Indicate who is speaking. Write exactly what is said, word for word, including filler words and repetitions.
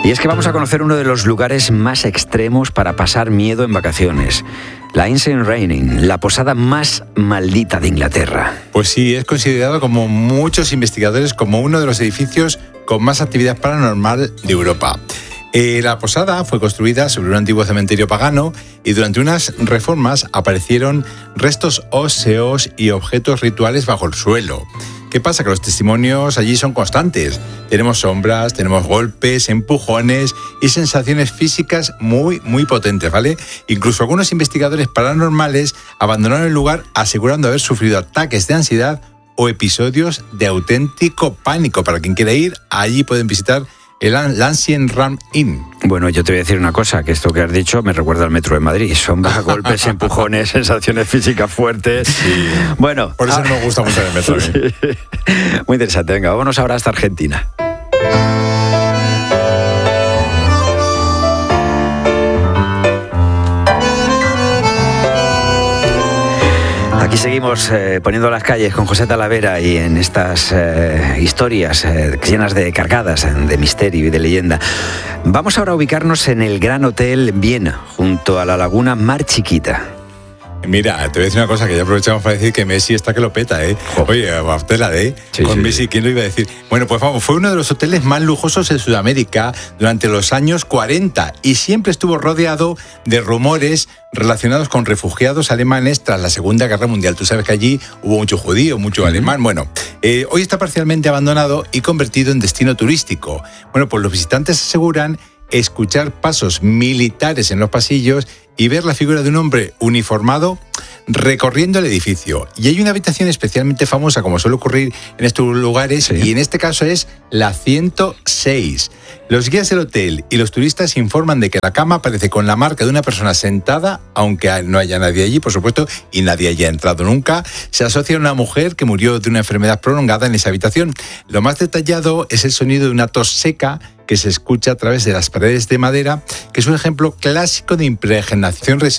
Speaker 1: Y es que vamos a conocer uno de los lugares más extremos para pasar miedo en vacaciones. La Insane Raining, la posada más maldita de Inglaterra.
Speaker 2: Pues sí, es considerado como muchos investigadores como uno de los edificios con más actividad paranormal de Europa. Eh, la posada fue construida sobre un antiguo cementerio pagano y durante unas reformas aparecieron restos óseos y objetos rituales bajo el suelo. ¿Qué pasa? Que los testimonios allí son constantes. Tenemos sombras, tenemos golpes, empujones y sensaciones físicas muy, muy potentes, ¿vale? Incluso algunos investigadores paranormales abandonaron el lugar asegurando haber sufrido ataques de ansiedad o episodios de auténtico pánico. Para quien quiera ir, allí pueden visitar el Ancient Ram Inn.
Speaker 1: Bueno, yo te voy a decir una cosa, que esto que has dicho me recuerda al metro de Madrid. Sombras, golpes, empujones, sensaciones físicas fuertes.
Speaker 2: Sí.
Speaker 1: Bueno,
Speaker 2: por eso
Speaker 1: ah,
Speaker 2: no me gusta mucho el metro.
Speaker 1: Sí. Muy interesante. Venga, vámonos ahora hasta Argentina. Aquí seguimos eh, poniendo las calles con José Talavera y en estas eh, historias eh, llenas de cargadas de misterio y de leyenda. Vamos ahora a ubicarnos en el Gran Hotel Viena, junto a la laguna Mar Chiquita.
Speaker 2: Mira, te voy a decir una cosa que ya aprovechamos para decir que Messi está que lo peta, ¿eh? Oye, Bastela, ¿eh?
Speaker 1: Sí,
Speaker 2: Con
Speaker 1: sí,
Speaker 2: Messi,
Speaker 1: sí.
Speaker 2: ¿quién lo iba a decir? Bueno, pues vamos, fue uno de los hoteles más lujosos en Sudamérica durante los años cuarenta y siempre estuvo rodeado de rumores relacionados con refugiados alemanes tras la Segunda Guerra Mundial. Tú sabes que allí hubo mucho judío, mucho uh-huh. alemán. Bueno, eh, hoy está parcialmente abandonado y convertido en destino turístico. Bueno, pues los visitantes aseguran escuchar pasos militares en los pasillos y ver la figura de un hombre uniformado recorriendo el edificio. Y hay una habitación especialmente famosa, como suele ocurrir en estos lugares, sí. y en este caso es la ciento seis. Los guías del hotel y los turistas informan de que la cama aparece con la marca de una persona sentada, aunque no haya nadie allí, por supuesto, y nadie haya entrado nunca. Se asocia a una mujer que murió de una enfermedad prolongada en esa habitación. Lo más detallado es el sonido de una tos seca que se escucha a través de las paredes de madera, que es un ejemplo clásico de impregnación